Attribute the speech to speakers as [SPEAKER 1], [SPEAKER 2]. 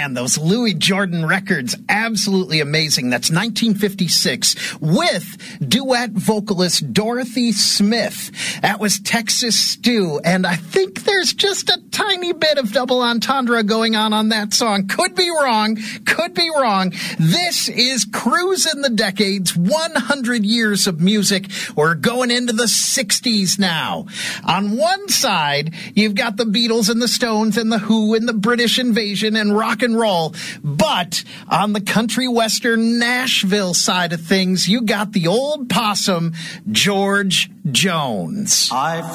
[SPEAKER 1] Man, those Louis Jordan records, absolutely amazing. That's 1956 with duet vocalist Dorothy Smith. That was Texas Stew, and I think there's just a tiny bit of double entendre going on that song. Could be wrong. This is Cruisin' the Decades, 100 years of music. We're going into the 60s now. On one side, you've got the Beatles and the Stones and the Who and the British Invasion and rock and roll. But on the country western Nashville side of things, you got the old possum, George Jones.